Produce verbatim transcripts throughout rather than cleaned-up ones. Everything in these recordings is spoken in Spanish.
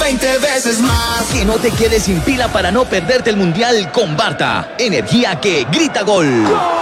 veinte veces más. Que no te quedes sin pila para no perderte el Mundial con Barta. Energía que grita gol. ¡Gol!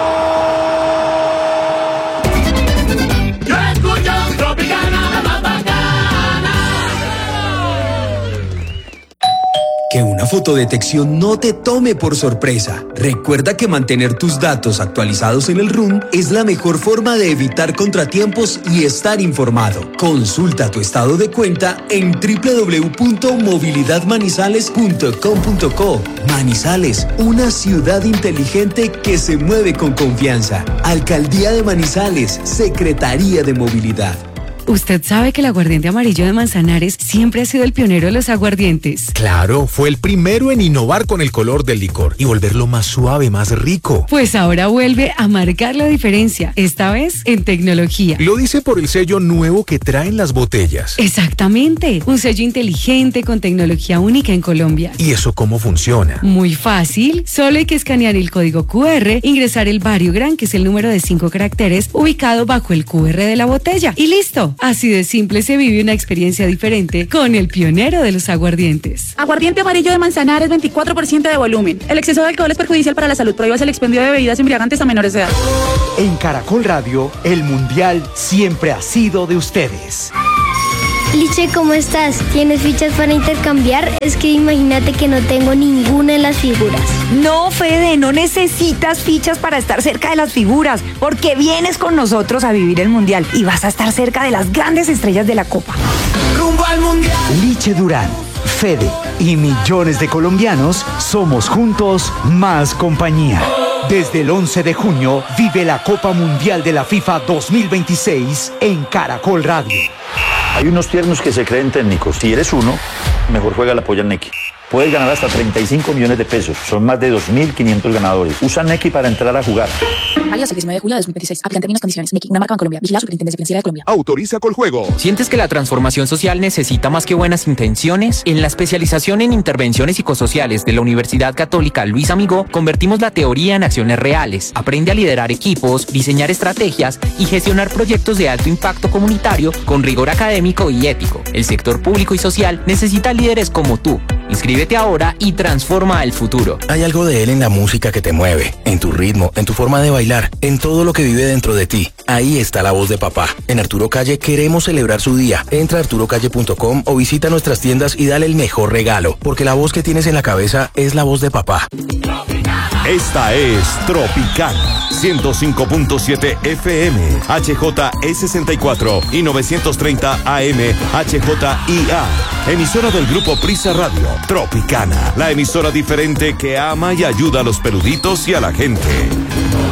Que una fotodetección no te tome por sorpresa. Recuerda que mantener tus datos actualizados en el R U N es la mejor forma de evitar contratiempos y estar informado. Consulta tu estado de cuenta en doble u doble u doble u punto movilidad manizales punto com punto co. Manizales, una ciudad inteligente que se mueve con confianza. Alcaldía de Manizales, Secretaría de Movilidad. ¿Usted sabe que el aguardiente amarillo de Manzanares siempre ha sido el pionero de los aguardientes? Claro, fue el primero en innovar con el color del licor y volverlo más suave, más rico. Pues ahora vuelve a marcar la diferencia, esta vez en tecnología. Lo dice por el sello nuevo que traen las botellas. Exactamente, un sello inteligente con tecnología única en Colombia. ¿Y eso cómo funciona? Muy fácil, solo hay que escanear el código Q R, ingresar el Variogram, que es el número de cinco caracteres ubicado bajo el Q R de la botella, y listo. Así de simple se vive una experiencia diferente con el pionero de los aguardientes. Aguardiente amarillo de Manzanares, veinticuatro por ciento de volumen. El exceso de alcohol es perjudicial para la salud. Prohíbas el expendio de bebidas embriagantes a menores de edad. En Caracol Radio, el Mundial siempre ha sido de ustedes. Liche, ¿cómo estás? ¿Tienes fichas para intercambiar? Es que imagínate que no tengo ninguna de las figuras. No, Fede, no necesitas fichas para estar cerca de las figuras, porque vienes con nosotros a vivir el Mundial y vas a estar cerca de las grandes estrellas de la Copa. ¡Rumbo al Mundial! Liche Durán, Fede y millones de colombianos somos juntos más compañía. Desde el once de junio vive la Copa Mundial de la FIFA dos mil veintiséis en Caracol Radio. Hay unos tiernos que se creen técnicos. Si eres uno, mejor juega la polla Nequi. Puedes ganar hasta treinta y cinco millones de pesos. Son más de dos mil quinientos ganadores. Usa Nequi para entrar a jugar. Válido hasta el diecinueve de julio de dos mil veintiséis. Aplican términos y condiciones. Nequi, una marca en Colombia. Vigilada Superintendencia Financiera de Colombia. Autoriza Coljuego. ¿Sientes que la transformación social necesita más que buenas intenciones? En la especialización en intervenciones psicosociales de la Universidad Católica Luis Amigó, convertimos la teoría en acciones reales. Aprende a liderar equipos, diseñar estrategias y gestionar proyectos de alto impacto comunitario con rigor académico y ético. El sector público y social necesita líderes como tú. Inscríbete ahora y transforma el futuro. Hay algo de él en la música que te mueve, en tu ritmo, en tu forma de bailar, en todo lo que vive dentro de ti. Ahí está la voz de papá. En Arturo Calle queremos celebrar su día. Entra a arturo calle punto com o visita nuestras tiendas y dale el mejor regalo, porque la voz que tienes en la cabeza es la voz de papá. Esta es Tropicana, ciento cinco punto siete F M, H J E sesenta y cuatro y novecientos treinta A M, H J I A. Emisora del Grupo Prisa Radio. Tropicana, la emisora diferente que ama y ayuda a los peluditos y a la gente.